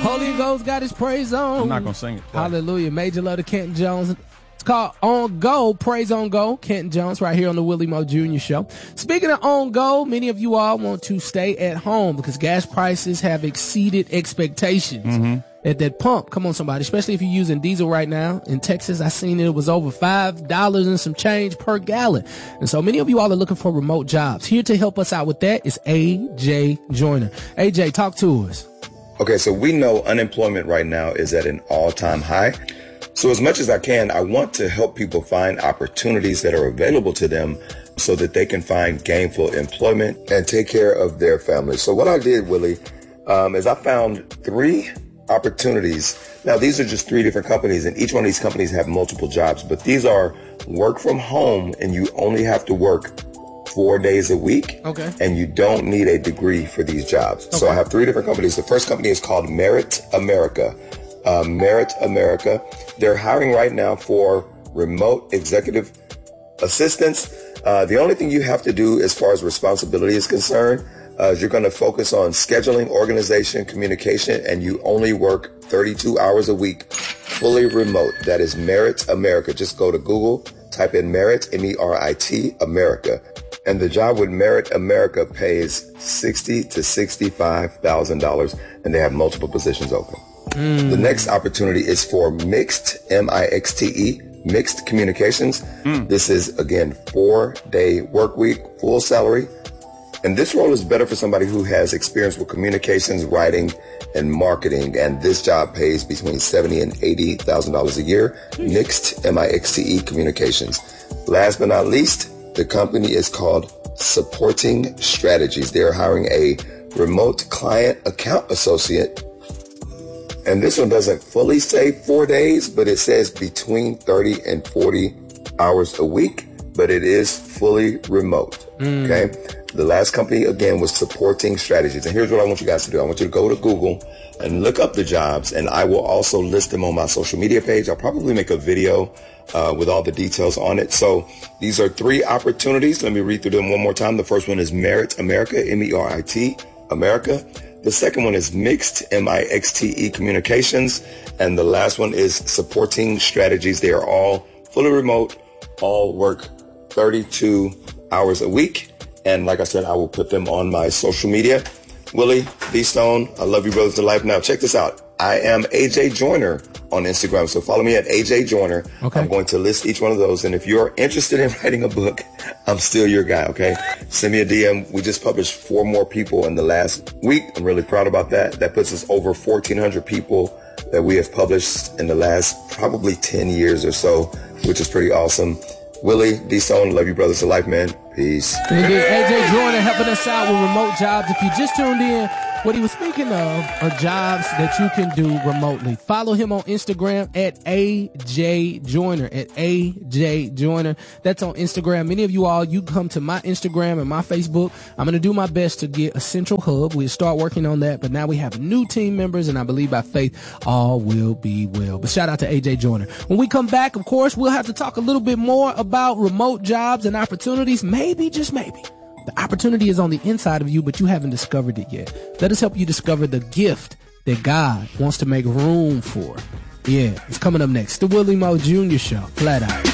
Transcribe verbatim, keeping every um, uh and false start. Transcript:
Holy Ghost got his praise on. I'm not going to sing it. Play. Hallelujah. Major love to Kenton Jones. It's called On Go, Praise On Go. Kenton Jones right here on the Willie Moe Junior Show. Speaking of On Go, many of you all want to stay at home because gas prices have exceeded expectations. Mm-hmm. At that pump. Come on, somebody, especially if you're using diesel right now. In Texas, I seen it, it was over five dollars and some change per gallon. And so many of you all are looking for remote jobs. Here to help us out with that is A J Joyner. A J, talk to us. Okay, so we know unemployment right now is at an all-time high. So as much as I can, I want to help people find opportunities that are available to them so that they can find gainful employment and take care of their families. So what I did, Willie, um, is I found three opportunities. Now, these are just three different companies, and each one of these companies have multiple jobs, but these are work from home, and you only have to work four days a week. Okay. And you don't need a degree for these jobs. Okay. So I have three different companies. The first company is called Merit America. Uh, Merit America. They're hiring right now for remote executive assistants. Uh, the only thing you have to do as far as responsibility is concerned Uh, you're going to focus on scheduling, organization, communication, and you only work thirty-two hours a week, fully remote. That is Merit America. Just go to Google, type in Merit, M E R I T, America. And the job with Merit America pays sixty thousand to sixty-five thousand dollars, and they have multiple positions open. Mm. The next opportunity is for Mixed, M I X T E, Mixed Communications. Mm. This is, again, four-day work week, full salary. And this role is better for somebody who has experience with communications, writing, and marketing. And this job pays between seventy thousand and eighty thousand dollars a year. Mixed, M I X T E, Communications. Last but not least, the company is called Supporting Strategies. They're hiring a remote client account associate. And this one doesn't fully say four days, but it says between thirty and forty hours a week, but it is fully remote. Mm. Okay. The last company, again, was Supporting Strategies. And here's what I want you guys to do. I want you to go to Google and look up the jobs, and I will also list them on my social media page. I'll probably make a video uh, with all the details on it. So these are three opportunities. Let me read through them one more time. The first one is Merit America, M E R I T, America. The second one is Mixed, M I X T E, Communications. And the last one is Supporting Strategies. They are all fully remote, all work thirty-two hours a week. And like I said, I will put them on my social media. Willie D. Stone, I love you, brothers to life. Now, check this out. I am A J Joyner on Instagram. So follow me at A J Joyner. Okay. I'm going to list each one of those. And if you're interested in writing a book, I'm still your guy, okay? Send me a D M. We just published four more people in the last week. I'm really proud about that. That puts us over fourteen hundred people that we have published in the last probably ten years or so, which is pretty awesome. Willie D. Stone, love you, brothers to life, man. Peace. A J Joyner helping us out with remote jobs. If you just tuned in, what he was speaking of are jobs that you can do remotely. Follow him on Instagram at A J Joyner, at A J Joyner. That's on Instagram. Many of you all, you come to my Instagram and my Facebook. I'm going to do my best to get a central hub. We'll start working on that, but now we have new team members, and I believe by faith all will be well. But shout out to A J Joyner. When we come back, of course, we'll have to talk a little bit more about remote jobs and opportunities. Maybe, just maybe, the opportunity is on the inside of you, but you haven't discovered it yet. Let us help you discover the gift that God wants to make room for. Yeah, it's coming up next. The Willie Moe Junior Show, Flat Out.